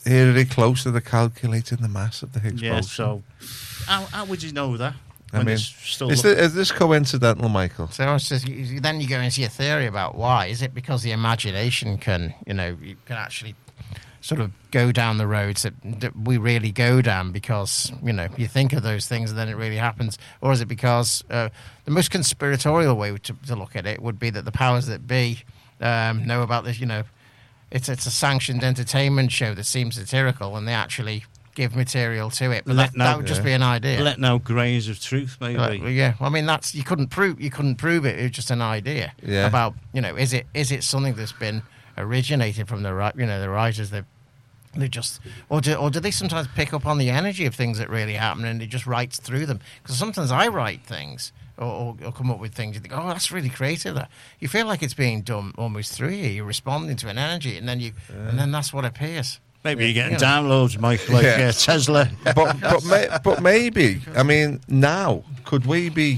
eerily close to the calculating the mass of the Higgs boson. So how would you know that? I mean, is this coincidental, Michael? So it's just, then you go into your theory about why. Is it because the imagination can, you can actually sort of go down the roads that we really go down because, you think of those things and then it really happens? Or is it because the most conspiratorial way to look at it would be that the powers that be know about this, it's a sanctioned entertainment show that seems satirical and they actually give material to it, but that would just be an idea. Letting out grains of truth, maybe. Yeah, I mean you couldn't prove it. It was just an idea about is it something that's been originated from the writers that they just or do they sometimes pick up on the energy of things that really happen and it just writes through them? Because sometimes I write things or come up with things you think, oh, that's really creative. That you feel like it's being done almost through you. You're responding to an energy, and then that's what appears. Maybe you're getting downloads, Mike, like Tesla. But maybe, I mean, now could we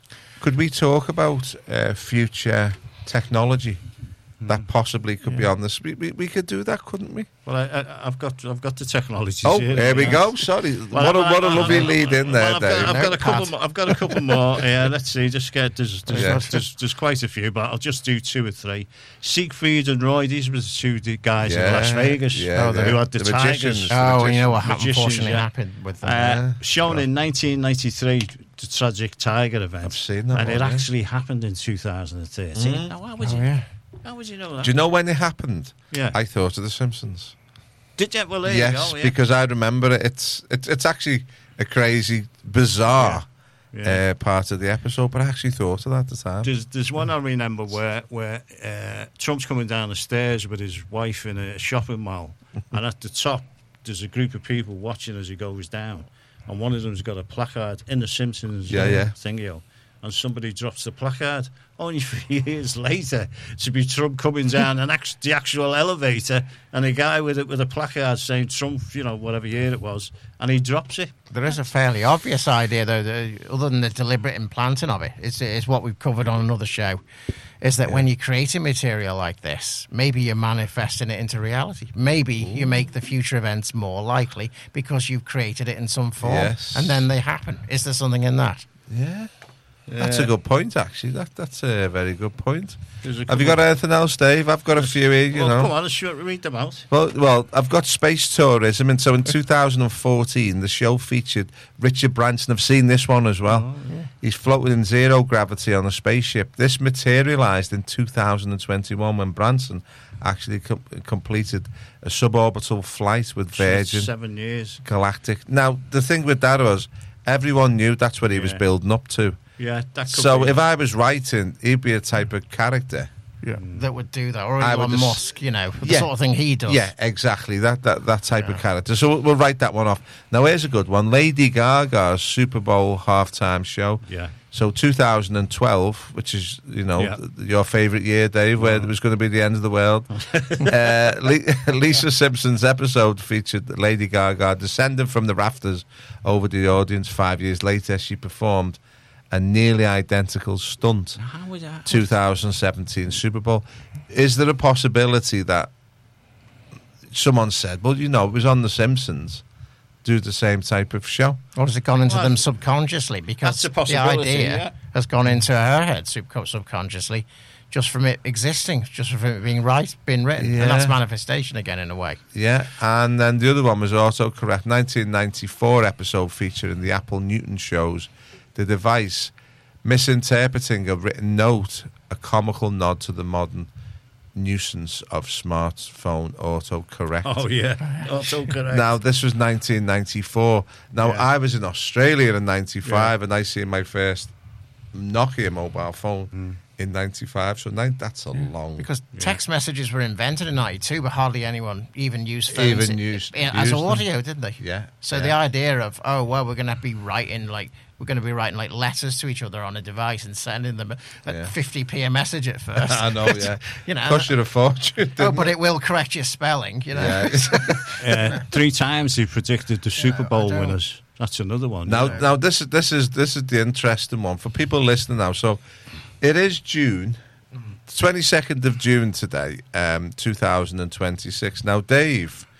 talk about future technology that possibly could be on this? We could do that, couldn't we? Well, I've got the technology. Oh, here we go. Sorry, what a lovely lead in there, Dave. I've got a couple more. Yeah, let's see. Just get there's quite a few, but I'll just do 2 or 3. Siegfried and Roy. These were the 2 guys in Las Vegas who had the tigers. Oh, you know what unfortunately happened with them. Shown in 1993. The tragic tiger event. I've seen that, and it actually happened in 2013. Now, how would you know that? Do you know when it happened? Yeah, I thought of The Simpsons. Did you? Well, there you go. Yeah. Because I remember it. It's actually a crazy, bizarre part of the episode, but I actually thought of that at the time. There's one I remember where Trump's coming down the stairs with his wife in a shopping mall, and at the top there's a group of people watching as he goes down, and one of them's got a placard in The Simpsons thingy, and somebody drops the placard. Only 3 years later, to be Trump coming down the actual elevator, and a guy with a placard saying Trump, whatever year it was, and he drops it. There is a fairly obvious idea, though, other than the deliberate implanting of it. It's what we've covered on another show, is that when you create a material like this, maybe you're manifesting it into reality. Maybe you make the future events more likely because you've created it in some form, and then they happen. Is there something in that? Yeah. That's a good point, actually. That's a very good point. Have you got anything else, Dave? I've got a few here, Come on, let's read them out. Well, I've got space tourism, and so in 2014, the show featured Richard Branson. I've seen this one as well. Oh, yeah. He's floating in zero gravity on a spaceship. This materialised in 2021 when Branson actually completed a suborbital flight with Virgin. 7 years. Galactic. Now, the thing with that was, everyone knew that's what he was building up to. Yeah, that could so if I was writing, he'd be a type of character that would do that, or Elon Musk, the sort of thing he does. Yeah, exactly, that type of character. So we'll write that one off. Now here's a good one: Lady Gaga's Super Bowl halftime show. Yeah. So 2012, which is your favourite year, Dave, where it was going to be the end of the world. Lisa Simpson's episode featured Lady Gaga descending from the rafters over the audience. 5 years later, she performed a nearly identical stunt. 2017 Super Bowl. Is there a possibility that someone said, well, it was on The Simpsons, do the same type of show? Or has it gone into them subconsciously? Because the idea has gone into her head subconsciously, just from it existing, just from it being written. And that's manifestation again, in a way. Yeah, and then the other one was also correct. 1994 episode featuring the Apple Newton shows the device misinterpreting a written note, a comical nod to the modern nuisance of smartphone autocorrect. Oh, yeah, autocorrect. Now, this was 1994. Now, I was in Australia in 95, and I seen my first Nokia mobile phone in 95, so that's a long... Because text messages were invented in 92, but hardly anyone even used phones as audio, didn't they? Yeah. So the idea of, we're going to be writing, letters to each other on a device and sending them at 50p a message at first. I know, yeah. Cost you a fortune, but it will correct your spelling, Yeah. 3 times he predicted the Super Bowl winners. That's another one. Now this is the interesting one for people listening now. So it is June, 22nd of June today, 2026. Now, Dave,